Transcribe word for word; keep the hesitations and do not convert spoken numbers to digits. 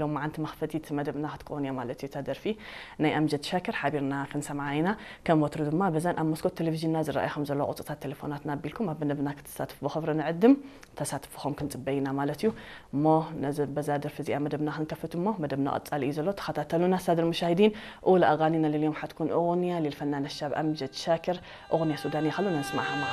لهم مع أنت مخفتي مدبنا هتكون يا مالتي تدرفي ناي أمجد شاكر حبيرنا خنسة معينا كم وترد ما بزن أم مسكوت تلفزيون نازل رأي خمسة لو قطعت التليفونات نابلكم أبنا بناك تستاتف بخبر نعدم تساتفهم كنت بينا مالتيو ما نزل بزادر فيزياء مدبنا هنكفت ما مدبنا أتصال إيزولوت خطأتلونا سادة المشاهدين أولى أغانينا لليوم حتكون أغنية للفنان الشاب أمجد شاكر أغنية سودانية خلونا نسمعها مع